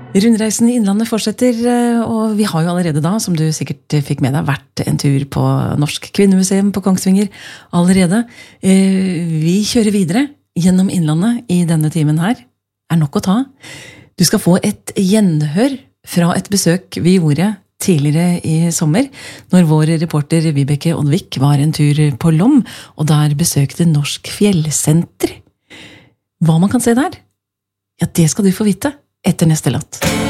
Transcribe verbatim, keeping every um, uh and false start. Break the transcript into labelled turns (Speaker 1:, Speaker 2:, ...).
Speaker 1: Rundreisen i Innlandet fortsetter, og vi har jo allerede da, som du sikkert fikk med deg, vært en tur på Norsk Kvinnemuseum på Kongsvinger allerede. Vi kjører videre gjennom Innlandet i denne timen her. Er nok å ta. Du skal få et gjenhør fra et besøk vi gjorde tidligere i sommer, når vår reporter Vibeke Oddvik var en tur på Lom, og der besøkte Norsk Fjellsenter. Hva man kan se der? Ja, det skal du få vite etter neste låt.